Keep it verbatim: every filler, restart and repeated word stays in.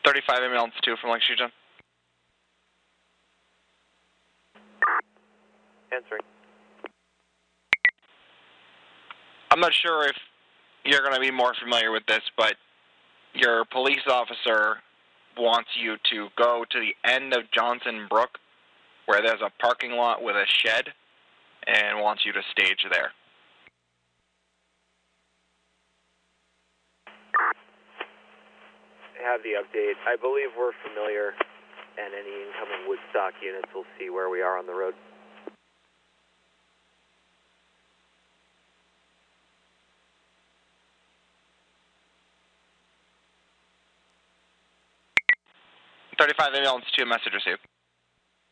thirty-five ambulance two from Lexington. Answering. I'm not sure if you're going to be more familiar with this, but your police officer wants you to go to the end of Johnson Brook, where there's a parking lot with a shed, and wants you to stage there. I have the update. I believe we're familiar, and any incoming Woodstock units will see where we are on the road. thirty-five ambulance two, message received.